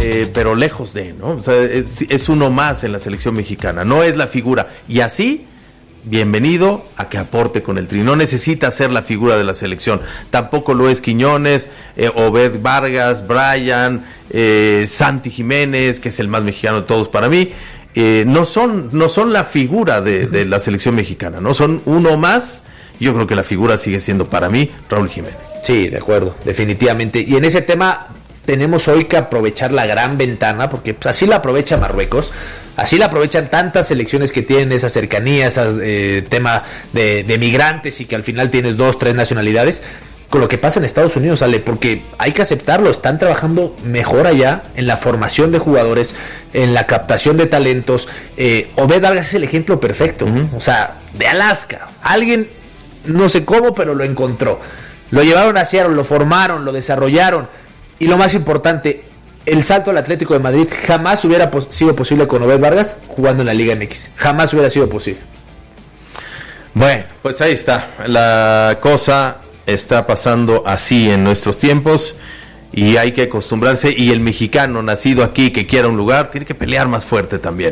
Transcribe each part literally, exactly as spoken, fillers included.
eh, pero lejos de, ¿no? O sea, es, es uno más en la selección mexicana, no es la figura. Y así, bienvenido a que aporte con el Tri. No necesita ser la figura de la selección. Tampoco lo es Quiñones, eh, Obed Vargas, Brian, eh, Santi Jiménez, que es el más mexicano de todos para mí. Eh, no son, no son la figura de, de la selección mexicana, ¿no? Son uno más. Yo creo que la figura sigue siendo para mí Raúl Jiménez. Sí, de acuerdo, definitivamente. Y en ese tema tenemos hoy que aprovechar la gran ventana, porque pues, así la aprovecha Marruecos, así la aprovechan tantas selecciones que tienen esa cercanía, ese eh, tema de, de migrantes y que al final tienes dos, tres nacionalidades. Con lo que pasa en Estados Unidos, Ale, porque hay que aceptarlo, están trabajando mejor allá en la formación de jugadores, en la captación de talentos. eh, Obed Vargas es el ejemplo perfecto, uh-huh. O sea, de Alaska, alguien, no sé cómo, pero lo encontró, lo llevaron a Seattle, lo formaron, lo desarrollaron, y lo más importante, el salto al Atlético de Madrid jamás hubiera pos- sido posible con Obed Vargas jugando en la Liga M X, jamás hubiera sido posible. Bueno, pues ahí está, la cosa está pasando así en nuestros tiempos y hay que acostumbrarse, y el mexicano nacido aquí que quiera un lugar tiene que pelear más fuerte también.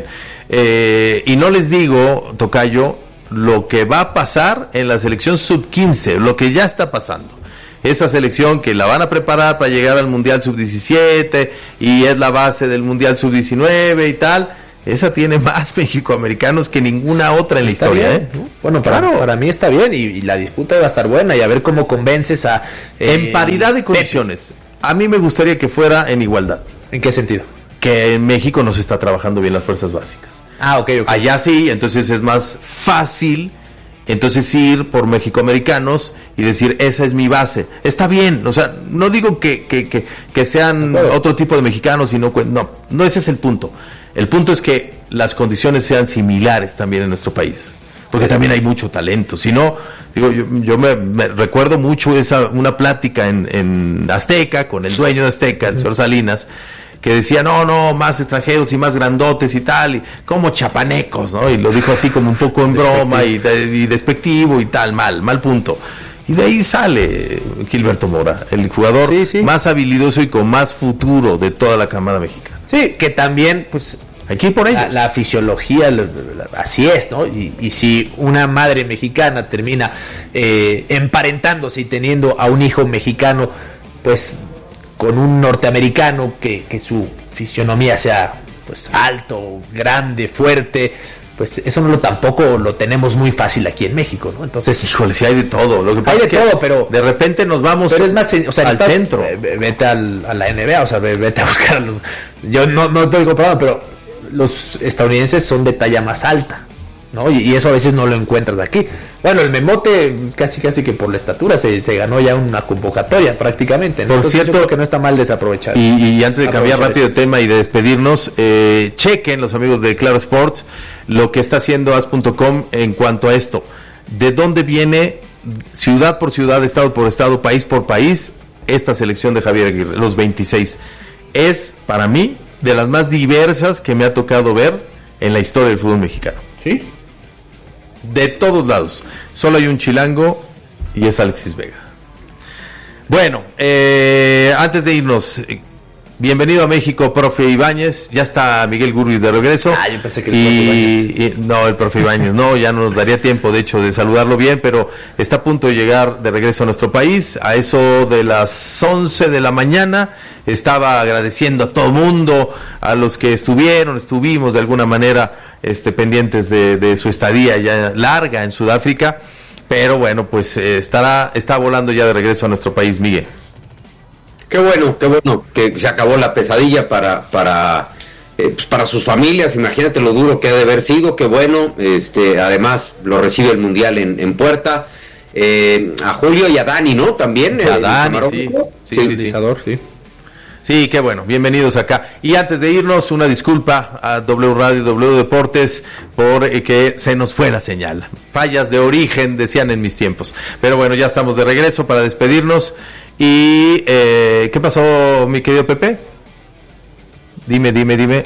Eh, y no les digo, tocayo, lo que va a pasar en la selección sub quince, lo que ya está pasando. Esa selección que la van a preparar para llegar al Mundial sub diecisiete y es la base del Mundial sub diecinueve y tal. Esa tiene más mexicoamericanos que ninguna otra en la está historia, bien, ¿eh? ¿no? Bueno, para, claro. para mí está bien y, y la disputa va a estar buena y a ver cómo convences a... Eh, en paridad de condiciones. A mí me gustaría que fuera en igualdad. ¿En qué sentido? Que en México no se está trabajando bien las fuerzas básicas. Ah, ok, ok. Allá sí, entonces es más fácil, entonces ir por mexicoamericanos y decir, esa es mi base. Está bien, o sea, no digo que, que, que, que sean otro tipo de mexicanos, sino, no, no ese es el punto. El punto es que las condiciones sean similares también en nuestro país, porque también hay mucho talento. Si no, digo, yo, yo me, me recuerdo mucho esa una plática en, en Azteca con el dueño de Azteca, el señor Salinas, que decía, no, no, más extranjeros y más grandotes y tal, y como chapanecos, ¿no? Y lo dijo así como un poco en broma y, y despectivo y tal, mal, mal punto. Y de ahí sale Gilberto Mora, el jugador sí, sí. más habilidoso y con más futuro de toda la camada mexicana. Sí, que también, pues, aquí por ellos. La, la fisiología, la, la, así es, ¿no? Y, y si una madre mexicana termina eh, emparentándose y teniendo a un hijo mexicano, pues, con un norteamericano que, que su fisionomía sea, pues, alto, grande, fuerte, pues eso no lo tampoco lo tenemos muy fácil aquí en México, ¿no? Entonces, híjole, sí hay de todo. Lo que pasa hay de es que todo, pero de repente nos vamos pero es más, o sea, al estás, centro. Vete al, a la N B A, o sea, vete a buscar a los. Yo no, no estoy comparando, pero los estadounidenses son de talla más alta, ¿no? Y, y eso a veces no lo encuentras aquí. Bueno, el Memote casi casi que por la estatura se, se ganó ya una convocatoria prácticamente, ¿no? Por Entonces, cierto, yo creo que no está mal desaprovechar. Y, y antes de cambiar rápido de tema y de despedirnos, eh, chequen los amigos de Claro Sports lo que está haciendo as punto com en cuanto a esto. ¿De dónde viene, ciudad por ciudad, estado por estado, país por país, esta selección de Javier Aguirre, los veintiséis? Es, para mí, de las más diversas que me ha tocado ver en la historia del fútbol mexicano. ¿Sí? De todos lados. Solo hay un chilango y es Alexis Vega. Bueno, eh, antes de irnos, eh, bienvenido a México, profe Ibáñez. Ya está Miguel Gurri de regreso. Ah, yo pensé que el y, profe Ibáñez. Y, no, el profe Ibáñez no, ya no nos daría tiempo, de hecho, de saludarlo bien, pero está a punto de llegar de regreso a nuestro país. A eso de las once de la mañana estaba agradeciendo a todo mundo, a los que estuvieron, estuvimos de alguna manera este, pendientes de, de su estadía ya larga en Sudáfrica. Pero bueno, pues eh, estará está volando ya de regreso a nuestro país, Miguel. Qué bueno, qué bueno que se acabó la pesadilla para para eh, pues para sus familias. Imagínate lo duro que ha de haber sido. Qué bueno, este, además lo recibe el mundial en, en puerta. Eh, a Julio y a Dani, ¿no? También. A Dani, sí, sí, sí, sí, sí. Sí, qué bueno, bienvenidos acá. Y antes de irnos, una disculpa a W Radio, W Deportes, por eh, que se nos fue la señal. Fallas de origen, decían en mis tiempos. Pero bueno, ya estamos de regreso para despedirnos. Y, eh, ¿qué pasó, mi querido Pepe? Dime, dime, dime.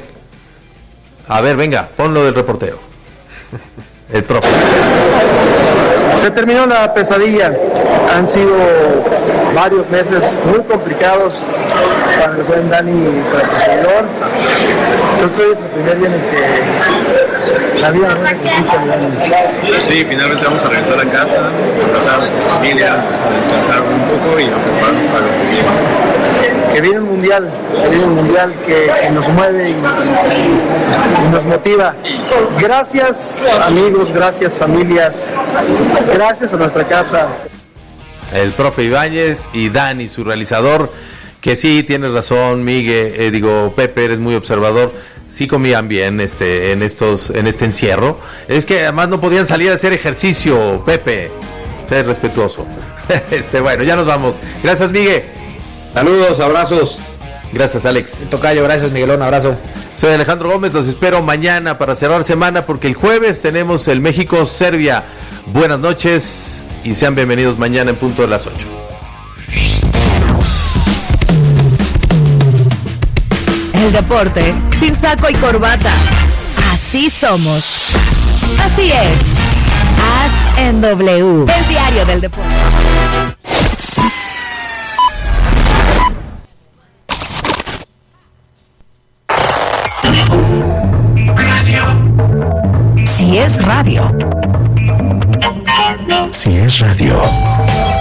A ver, venga, ponlo del reportero. El profe. Se terminó la pesadilla. Han sido varios meses muy complicados para el buen Dani y para tu servidor. Creo que hoy es el primer día en el que la vida no es justicia, Dani. Sí, finalmente vamos a regresar a casa, a abrazar a nuestras familias, a descansar un poco y a prepararnos para lo que viene. Que viene un mundial, que viene un mundial que, que nos mueve y, y, y nos motiva. Gracias amigos, gracias familias, gracias a nuestra casa. El profe Ibáñez y Dani, su realizador, que sí, tienes razón, Miguel, eh, digo, Pepe, eres muy observador. Sí comían bien este en estos en este encierro. Es que además no podían salir a hacer ejercicio, Pepe. Sé respetuoso. Este, bueno, ya nos vamos. Gracias, Miguel. Saludos, abrazos. Gracias, Alex. Tocayo, gracias, Miguelón, abrazo. Soy Alejandro Gómez, los espero mañana para cerrar semana porque el jueves tenemos el México-Serbia. Buenas noches y sean bienvenidos mañana en punto de las ocho. El deporte sin saco y corbata. Así somos. Así es. Haz en W. El diario del deporte. Radio. Si es radio. Si es radio.